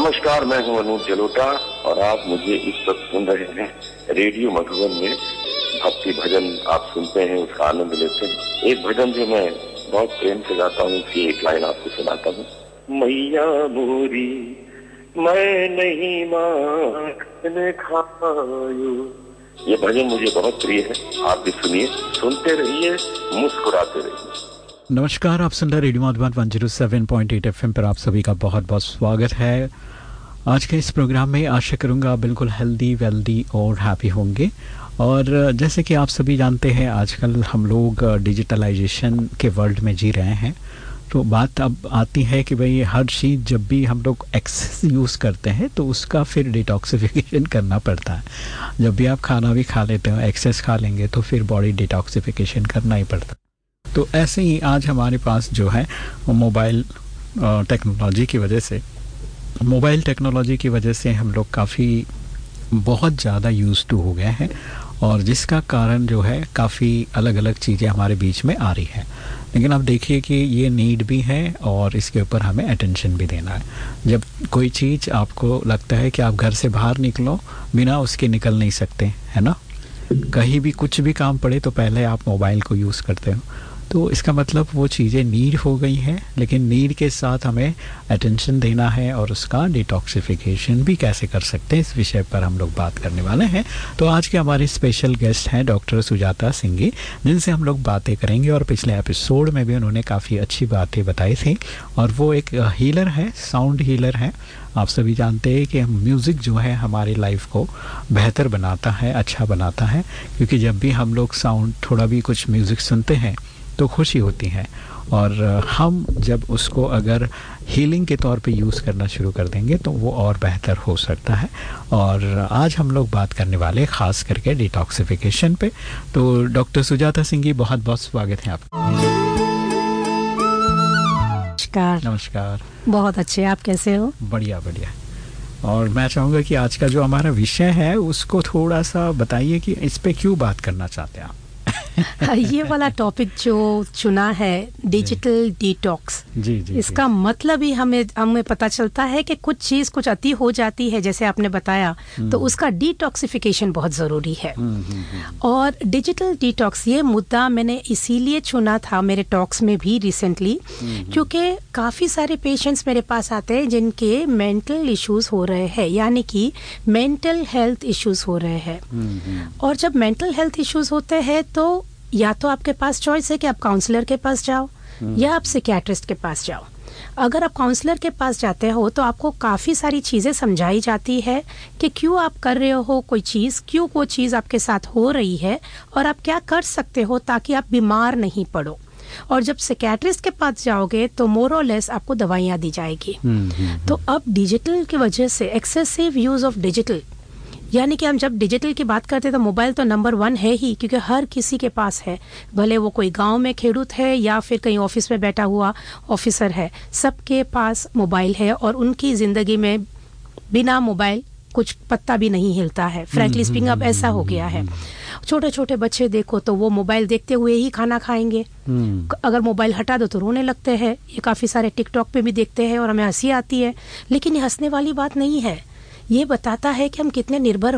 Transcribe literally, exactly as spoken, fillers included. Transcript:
नमस्कार, मैं हूं अनूप जलोटा और आप मुझे इस वक्त सुन रहे हैं रेडियो मधुबन में। भक्ति भजन आप सुनते हैं, उसका आनंद लेते हैं। एक भजन जो मैं बहुत प्रेम से गाता हूँ, उसकी एक लाइन आपको सुनाता हूँ। मैया मोरी मैं नहीं माखन खायो। ये भजन मुझे बहुत प्रिय है, आप भी सुनिए, सुनते रहिए, मुस्कुराते रहिए। नमस्कार, आप सुन रहे रेडियो मधुबन एक सौ सात पॉइंट आठ एफएम पर आप सभी का बहुत बहुत स्वागत है। आज के इस प्रोग्राम में आशा करूंगा आप बिल्कुल हेल्दी, वेल्दी और हैप्पी होंगे। और जैसे कि आप सभी जानते हैं, आजकल हम लोग डिजिटलाइजेशन के वर्ल्ड में जी रहे हैं। तो बात अब आती है कि भाई हर चीज़ जब भी हम लोग एक्सेस यूज़ करते हैं तो उसका फिर डिटॉक्सिफिकेशन करना पड़ता है। जब भी आप खाना भी खा लेते हो, एक्सेस खा लेंगे तो फिर बॉडी डिटॉक्सिफिकेशन करना ही पड़ता है। तो ऐसे ही आज हमारे पास जो है मोबाइल टेक्नोलॉजी की वजह से मोबाइल टेक्नोलॉजी की वजह से हम लोग काफ़ी बहुत ज़्यादा यूज़ टू हो गए हैं, और जिसका कारण जो है काफ़ी अलग अलग चीज़ें हमारे बीच में आ रही हैं। लेकिन आप देखिए कि ये नीड भी है और इसके ऊपर हमें अटेंशन भी देना है। जब कोई चीज़ आपको लगता है कि आप घर से बाहर निकलो, बिना उसके निकल नहीं सकते, है ना, कहीं भी कुछ भी काम पड़े तो पहले आप मोबाइल को यूज़ करते हो। तो इसका मतलब वो चीज़ें नीड हो गई हैं, लेकिन नीड के साथ हमें अटेंशन देना है और उसका डिटॉक्सिफिकेशन भी कैसे कर सकते हैं, इस विषय पर हम लोग बात करने वाले हैं। तो आज के हमारे स्पेशल गेस्ट हैं डॉक्टर सुजाता सिंघी, जिनसे हम लोग बातें करेंगे। और पिछले एपिसोड में भी उन्होंने काफ़ी अच्छी बातें बताई थी, और वो एक हीलर है, साउंड हीलर है। आप सभी जानते हैं कि म्यूज़िक जो है हमारी लाइफ को बेहतर बनाता है, अच्छा बनाता है, क्योंकि जब भी हम लोग साउंड थोड़ा भी कुछ म्यूज़िक सुनते हैं तो खुशी होती है। और हम जब उसको अगर हीलिंग के तौर पे यूज़ करना शुरू कर देंगे तो वो और बेहतर हो सकता है। और आज हम लोग बात करने वाले ख़ास करके डिटॉक्सिफिकेशन पे। तो डॉक्टर सुजाता सिंघी, बहुत बहुत स्वागत है आपका। नमस्कार। नमस्कार। बहुत अच्छे, आप कैसे हो? बढ़िया बढ़िया। और मैं चाहूँगा कि आज का जो हमारा विषय है उसको थोड़ा सा बताइए कि इस पे क्यों बात करना चाहते हैं आप। ये वाला टॉपिक जो चुना है, डिजिटल डिटॉक्स, जी जी, इसका जी. मतलब ही हमें हमें पता चलता है कि कुछ चीज़ कुछ अति हो जाती है, जैसे आपने बताया, तो उसका डिटॉक्सिफिकेशन बहुत ज़रूरी है। और डिजिटल डिटॉक्स ये मुद्दा मैंने इसीलिए चुना था मेरे टॉक्स में भी रिसेंटली, क्योंकि काफ़ी सारे पेशेंट्स मेरे पास आते हैं जिनके मेंटल इश्यूज़ हो रहे हैं, यानी कि मेंटल हेल्थ इश्यूज़ हो रहे हैं। और जब मेंटल हेल्थ इश्यूज़ होते हैं तो या तो आपके पास चॉइस है कि आप काउंसलर के पास जाओ या आप साइकियाट्रिस्ट के पास जाओ। अगर आप काउंसलर के पास जाते हो तो आपको काफ़ी सारी चीज़ें समझाई जाती है कि क्यों आप कर रहे हो कोई चीज़, क्यों वो चीज़ आपके साथ हो रही है, और आप क्या कर सकते हो ताकि आप बीमार नहीं पड़ो। और जब साइकियाट्रिस्ट के पास जाओगे तो मोर और लेस आपको दवाइयाँ दी जाएगी। तो अब डिजिटल की वजह से एक्सेसिव यूज़ ऑफ डिजिटल, यानी कि हम जब डिजिटल की बात करते हैं तो मोबाइल तो नंबर वन है ही, क्योंकि हर किसी के पास है, भले वो कोई गांव में खेडूत है या फिर कहीं ऑफिस में बैठा हुआ ऑफिसर है, सबके पास मोबाइल है। और उनकी ज़िंदगी में बिना मोबाइल कुछ पत्ता भी नहीं हिलता है। फ्रैंकली स्पीकिंग अब ऐसा हो गया है। छोटे छोटे बच्चे देखो तो वो मोबाइल देखते हुए ही खाना खाएंगे, अगर मोबाइल हटा दो तो रोने लगते हैं। ये काफ़ी सारे टिकटॉक पे भी देखते हैं और हमें हंसी आती है, लेकिन ये हंसने वाली बात नहीं है। ये बताता है कि हम कितने निर्भर